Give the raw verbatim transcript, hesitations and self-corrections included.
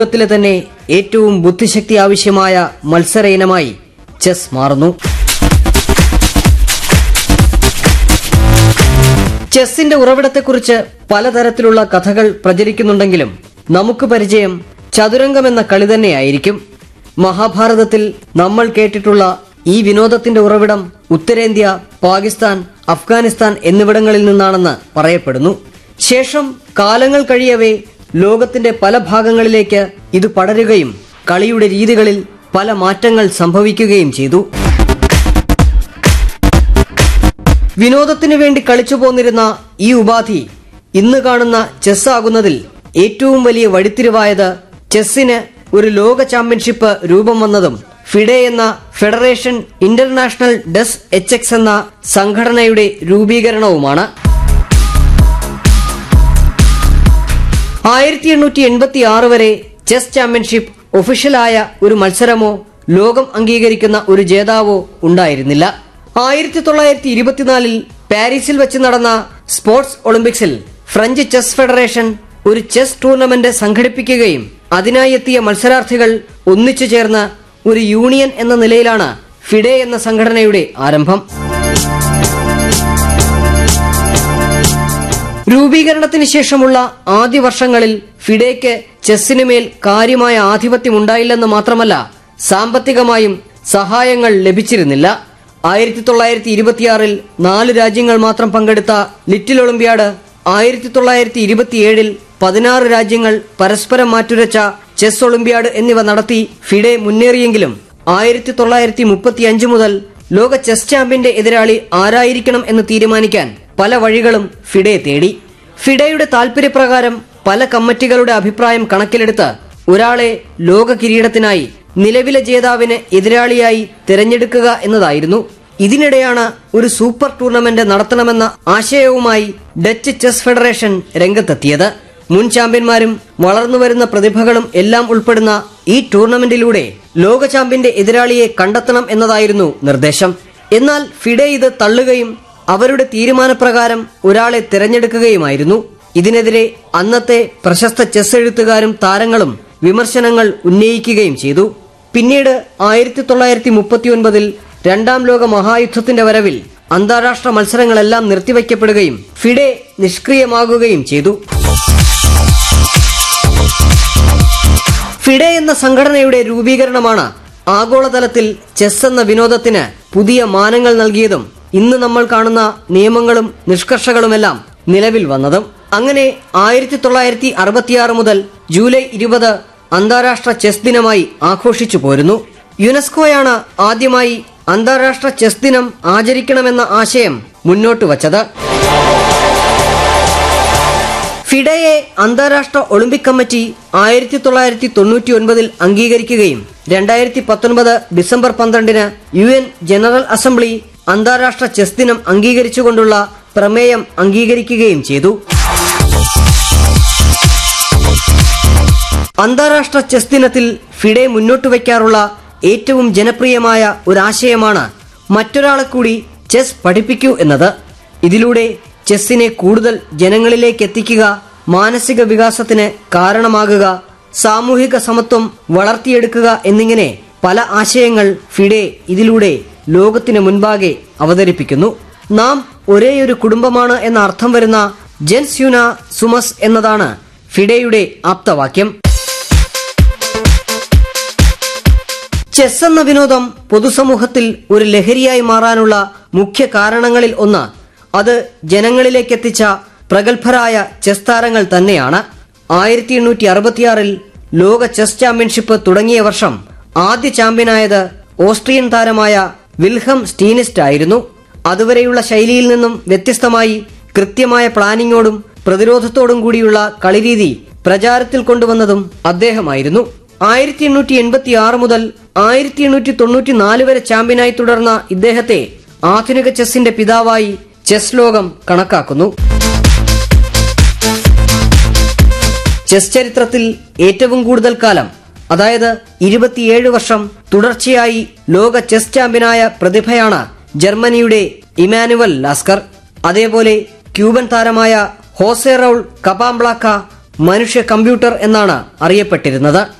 ലോകത്തിലെ തന്നെ ഏറ്റവും ബുദ്ധിശക്തി ആവശ്യമായ മത്സര ഇനമായി ചെസ് മാറുന്നു. ചെസ്സിന്റെ ഉറവിടത്തെക്കുറിച്ച് പലതരത്തിലുള്ള കഥകൾ പ്രചരിക്കുന്നുണ്ടെങ്കിലും നമുക്ക് പരിചയം ചതുരംഗം എന്ന കളി തന്നെയായിരിക്കും. മഹാഭാരതത്തിൽ നമ്മൾ കേട്ടിട്ടുള്ള ഈ വിനോദത്തിന്റെ ഉറവിടം ഉത്തരേന്ത്യ, പാകിസ്ഥാൻ, അഫ്ഗാനിസ്ഥാൻ എന്നിവിടങ്ങളിൽ നിന്നാണെന്ന് പറയപ്പെടുന്നു. ശേഷം കാലങ്ങൾ കഴിയവേ ലോകത്തിന്റെ പല ഭാഗങ്ങളിലേക്ക് ഇത് പടരുകയും കളിയുടെ രീതികളിൽ പല മാറ്റങ്ങൾ സംഭവിക്കുകയും ചെയ്തു. വിനോദത്തിനു വേണ്ടി കളിച്ചു പോന്നിരുന്ന ഈ ഉപാധി ഇന്ന് കാണുന്ന ചെസ് ആകുന്നതിൽ ഏറ്റവും വലിയ വഴിത്തിരിവായത് ചെസ്സിന് ഒരു ലോക ചാമ്പ്യൻഷിപ്പ് രൂപം വന്നതും ഫിഡെ എന്ന federation international des H X എന്ന സംഘടനയുടെ രൂപീകരണവുമാണ്. ആയിരത്തി എണ്ണൂറ്റി എൺപത്തി ആറ് വരെ ചെസ് ചാമ്പ്യൻഷിപ്പ് ഒഫീഷ്യലായ ഒരു മത്സരമോ ലോകം അംഗീകരിക്കുന്ന ഒരു ജേതാവോ ഉണ്ടായിരുന്നില്ല. ആയിരത്തി തൊള്ളായിരത്തി ഇരുപത്തിനാലിൽ പാരീസിൽ വെച്ച് നടന്ന സ്പോർട്സ് ഒളിമ്പിക്സിൽ ഫ്രഞ്ച് ചെസ് ഫെഡറേഷൻ ഒരു ചെസ് ടൂർണമെന്റ് സംഘടിപ്പിക്കുകയും അതിനായി എത്തിയ മത്സരാർത്ഥികൾ ഒന്നിച്ചു ചേർന്ന് ഒരു യൂണിയൻ എന്ന നിലയിലാണ് ഫിഡെ എന്ന സംഘടനയുടെ ആരംഭം. രൂപീകരണത്തിന് ശേഷമുള്ള ആദ്യ വർഷങ്ങളിൽ ഫിഡെയ്ക്ക് ചെസ്സിനുമേൽ കാര്യമായ ആധിപത്യം ഉണ്ടായില്ലെന്ന് മാത്രമല്ല, സാമ്പത്തികമായും സഹായങ്ങൾ ലഭിച്ചിരുന്നില്ല. ആയിരത്തി തൊള്ളായിരത്തി ഇരുപത്തിയാറിൽ നാല് രാജ്യങ്ങൾ മാത്രം പങ്കെടുത്ത ലിറ്റിൽ ഒളിമ്പ്യാഡ്, ആയിരത്തി തൊള്ളായിരത്തി ഇരുപത്തിയേഴിൽ പതിനാറ് രാജ്യങ്ങൾ പരസ്പരം മാറ്റുരച്ച ചെസ് ഒളിമ്പ്യാഡ് എന്നിവ നടത്തി ഫിഡെ മുന്നേറിയെങ്കിലും ആയിരത്തി തൊള്ളായിരത്തി മുപ്പത്തിയഞ്ച് മുതൽ ലോക ചെസ് ചാമ്പ്യന്റെ എതിരാളി ആരായിരിക്കണം എന്ന് തീരുമാനിക്കാൻ പല വഴികളും ഫിഡെ തേടി. ഫിഡെയുടെ താൽപര്യപ്രകാരം പല കമ്മിറ്റികളുടെ അഭിപ്രായം കണക്കിലെടുത്ത് ഒരാളെ ലോക കിരീടത്തിനായി നിലവിലെ ജേതാവിന് എതിരാളിയായി തിരഞ്ഞെടുക്കുക എന്നതായിരുന്നു. ഇതിനിടെയാണ് ഒരു സൂപ്പർ ടൂർണമെന്റ് നടത്തണമെന്ന ആശയവുമായി ഡച്ച് ചെസ് ഫെഡറേഷൻ രംഗത്തെത്തിയത്. മുൻ ചാമ്പ്യന്മാരും വളർന്നുവരുന്ന പ്രതിഭകളും എല്ലാം ഉൾപ്പെടുന്ന ഈ ടൂർണമെന്റിലൂടെ ലോക ചാമ്പ്യന്റെ എതിരാളിയെ കണ്ടെത്തണം എന്നതായിരുന്നു നിർദ്ദേശം. എന്നാൽ ഫിഡെ ഇത് തള്ളുകയും അവരുടെ തീരുമാനപ്രകാരം ഒരാളെ തിരഞ്ഞെടുക്കുകയുമായിരുന്നു. ഇതിനെതിരെ അന്നത്തെ പ്രശസ്ത ചെസ് എഴുത്തുകാരും താരങ്ങളും വിമർശനങ്ങൾ ഉന്നയിക്കുകയും ചെയ്തു. പിന്നീട് ആയിരത്തി തൊള്ളായിരത്തി മുപ്പത്തിയൊൻപതിൽ രണ്ടാം ലോക മഹായുദ്ധത്തിന്റെ വരവിൽ അന്താരാഷ്ട്ര മത്സരങ്ങളെല്ലാം നിർത്തിവയ്ക്കപ്പെടുകയും ഫിഡെ നിഷ്ക്രിയമാകുകയും ചെയ്തു. ഫിഡെ എന്ന സംഘടനയുടെ രൂപീകരണമാണ് ആഗോളതലത്തിൽ ചെസ് എന്ന വിനോദത്തിന് പുതിയ മാനങ്ങൾ നൽകിയതും ഇന്ന് നമ്മൾ കാണുന്ന നിയമങ്ങളും നിഷ്കർഷകളുമെല്ലാം നിലവിൽ വന്നതും. അങ്ങനെ ആയിരത്തി തൊള്ളായിരത്തി അറുപത്തിയാറ് മുതൽ ജൂലൈ ഇരുപത് അന്താരാഷ്ട്ര ചെസ് ദിനമായി ആഘോഷിച്ചു പോരുന്നു. യുനെസ്കോയാണ് ആദ്യമായി അന്താരാഷ്ട്ര ചെസ് ദിനം ആചരിക്കണമെന്ന ആശയം മുന്നോട്ട് വച്ചത്. ഫിഡെയെ അന്താരാഷ്ട്ര ഒളിമ്പിക് കമ്മിറ്റി ആയിരത്തി തൊള്ളായിരത്തി തൊണ്ണൂറ്റി ഒൻപതിൽ അംഗീകരിക്കുകയും രണ്ടായിരത്തി പത്തൊൻപത് ഡിസംബർ പന്ത്രണ്ടിന് യു എൻ ജനറൽ അസംബ്ലി അന്താരാഷ്ട്ര ചെസ് ദിനം അംഗീകരിച്ചുകൊണ്ടുള്ള പ്രമേയം അംഗീകരിക്കുകയും ചെയ്തു. അന്താരാഷ്ട്ര ചെസ് ദിനത്തിൽ ഫിഡെ മുന്നോട്ട് വയ്ക്കാറുള്ള ഏറ്റവും ജനപ്രിയമായ ഒരാശയമാണ് മറ്റൊരാളെ കൂടി ചെസ് പഠിപ്പിക്കൂ എന്നത്. ഇതിലൂടെ ചെസ്സിനെ കൂടുതൽ ജനങ്ങളിലേക്ക് എത്തിക്കുക, മാനസിക വികാസത്തിന് കാരണമാകുക, സാമൂഹിക സമത്വം വളർത്തിയെടുക്കുക എന്നിങ്ങനെ പല ആശയങ്ങൾ ഫിഡെ ഇതിലൂടെ ലോകത്തിന് മുൻപാകെ അവതരിപ്പിക്കുന്നു. നാം ഒരേയൊരു കുടുംബമാണ് എന്ന അർത്ഥം വരുന്ന ജെൻസ് യുന സുമസ് എന്നതാണ് ഫിഡെയുടെ ആപ്തവാക്യം. ചെസ് എന്ന വിനോദം പൊതുസമൂഹത്തിൽ ഒരു ലഹരിയായി മാറാനുള്ള മുഖ്യ കാരണങ്ങളിൽ ഒന്ന് അത് ജനങ്ങളിലേക്കെത്തിച്ച പ്രഗത്ഭരായ ചെസ് താരങ്ങൾ തന്നെയാണ്. ആയിരത്തി എണ്ണൂറ്റി അറുപത്തിയാറിൽ ലോക ചെസ് ചാമ്പ്യൻഷിപ്പ് തുടങ്ങിയ വർഷം ആദ്യ ചാമ്പ്യനായത് ഓസ്ട്രിയൻ താരമായ വിൽഹം സ്റ്റീനിസ്റ്റ് ആയിരുന്നു. അതുവരെയുള്ള ശൈലിയിൽ നിന്നും വ്യത്യസ്തമായി കൃത്യമായ പ്ലാനിങ്ങോടും പ്രതിരോധത്തോടും കൂടിയുള്ള കളിരീതി പ്രചാരത്തിൽ കൊണ്ടുവന്നതും അദ്ദേഹമായിരുന്നു. ആയിരത്തി എണ്ണൂറ്റി എൺപത്തി ആറ് മുതൽ ആയിരത്തി എണ്ണൂറ്റി തൊണ്ണൂറ്റി നാല് വരെ ചാമ്പ്യനായി തുടർന്ന ഇദ്ദേഹത്തെ ആധുനിക ചെസ്സിന്റെ പിതാവായി ചെസ് ലോകം കണക്കാക്കുന്നു. ചെസ് ചരിത്രത്തിൽ ഏറ്റവും കൂടുതൽ കാലം, അതായത് ഇരുപത്തിയേഴ് വർഷം തുടർച്ചയായി ലോക ചെസ് ചാമ്പ്യനായ പ്രതിഭയാണ് ജർമ്മനിയുടെ ഇമാനുവൽ ലാസ്കർ. അതേപോലെ ക്യൂബൻ താരമായ ഹോസെ റൌൾ കപാംബ്ലാക്ക മനുഷ്യ കമ്പ്യൂട്ടർ എന്നാണ് അറിയപ്പെട്ടിരുന്നത്.